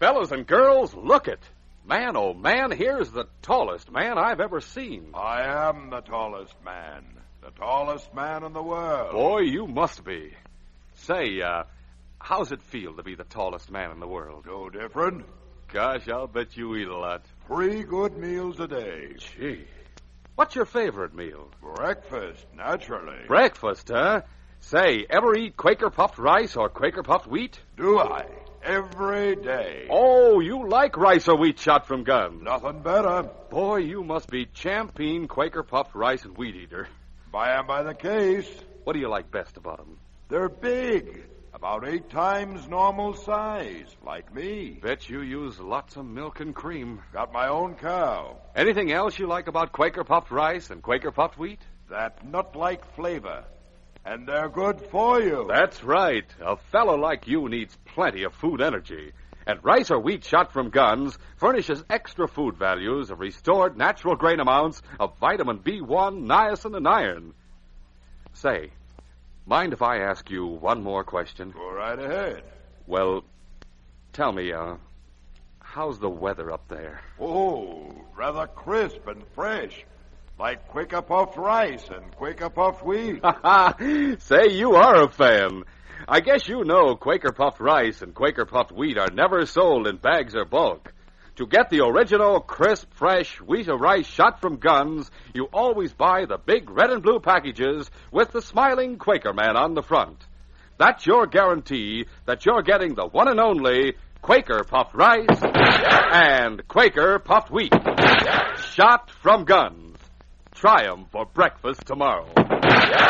Fellas and girls, look it. Man, oh man, here's the tallest man I've ever seen. I am the tallest man. The tallest man in the world. Boy, you must be. Say, how's it feel to be the tallest man in the world? No different. Gosh, I'll bet you eat a lot. 3 good meals a day. Gee. What's your favorite meal? Breakfast, naturally. Breakfast, huh? Say, ever eat Quaker puffed rice or Quaker puffed wheat? Do I? Every day. Oh, you like rice or wheat shot from guns. Nothing better. Boy, you must be champion Quaker puffed rice and wheat eater. Buy 'em by the case. What do you like best about them? They're big. About 8 times normal size, like me. Bet you use lots of milk and cream. Got my own cow. Anything else you like about Quaker puffed rice and Quaker puffed wheat? That nut-like flavor. And they're good for you. That's right. A fellow like you needs plenty of food energy. And rice or wheat shot from guns furnishes extra food values of restored natural grain amounts of vitamin B1, niacin, and iron. Say, mind if I ask you one more question? Go right ahead. Well, tell me, how's the weather up there? Oh, rather crisp and fresh. Like Quaker puffed rice and Quaker puffed wheat. Say, you are a fan. I guess you know Quaker puffed rice and Quaker puffed wheat are never sold in bags or bulk. To get the original, crisp, fresh wheat or rice shot from guns, you always buy the big red and blue packages with the smiling Quaker man on the front. That's your guarantee that you're getting the one and only Quaker puffed rice and Quaker puffed wheat. Shot from guns. Try 'em for breakfast tomorrow.